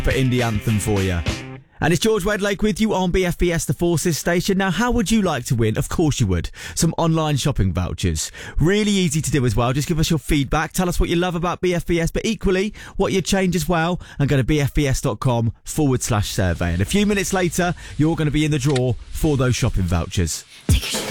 for Indie Anthem for you. And it's George Wedlake with you on BFBS The Forces station. Now, how would you like to win? Of course you would. Some online shopping vouchers. Really easy to do as well. Just give us your feedback. Tell us what you love about BFBS, but equally what you'd change as well. And go to bfbs.com/survey. And a few minutes later, you're going to be in the draw for those shopping vouchers. Take a